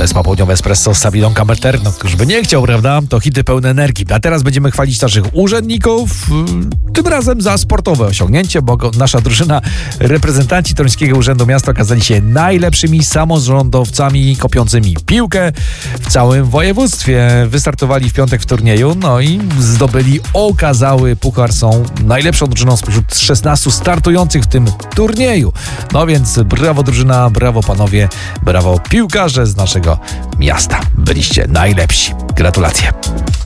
jest Popołudniowe Espresso z Sabiną Kammerter. No, któż by nie chciał, prawda? To hity pełne energii. A teraz będziemy chwalić naszych urzędników, tym razem za sportowe osiągnięcie, bo nasza drużyna, reprezentanci Toruńskiego Urzędu Miasta okazali się najlepszymi samorządowcami kopiącymi piłkę w całym województwie. Wystartowali w piątek w turnieju, no i zdobyli okazały puchar. Są najlepszą drużyną spośród 16 startujących w tym turnieju. No więc brawo drużyna, brawo panowie, brawo piłkarze z naszego miasta. Byliście najlepsi. Gratulacje.